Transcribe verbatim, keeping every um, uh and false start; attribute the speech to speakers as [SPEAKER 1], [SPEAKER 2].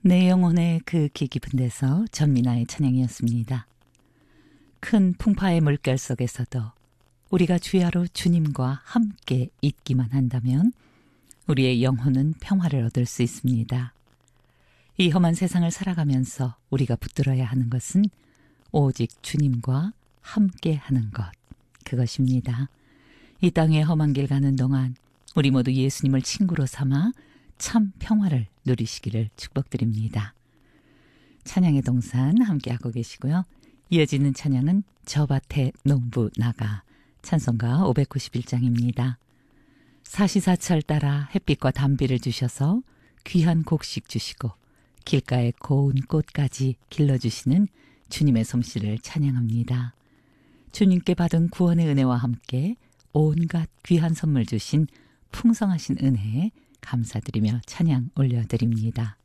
[SPEAKER 1] 내 영혼의 그 기 깊은 데서 전미나의 찬양이었습니다. 큰 풍파의 물결 속에서도 우리가 주야로 주님과 함께 있기만 한다면 우리의 영혼은 평화를 얻을 수 있습니다. 이 험한 세상을 살아가면서 우리가 붙들어야 하는 것은 오직 주님과 함께 하는 것, 그것입니다. 이 땅의 험한 길 가는 동안 우리 모두 예수님을 친구로 삼아 참 평화를 누리시기를 축복드립니다. 찬양의 동산 함께하고 계시고요. 이어지는 찬양은 저 밭에 농부 나가, 찬송가 오백구십일 장입니다. 사시사철 따라 햇빛과 담비를 주셔서 귀한 곡식 주시고 길가의 고운 꽃까지 길러주시는 주님의 솜씨를 찬양합니다. 주님께 받은 구원의 은혜와 함께 온갖 귀한 선물 주신 풍성하신 은혜에 감사드리며 찬양 올려드립니다.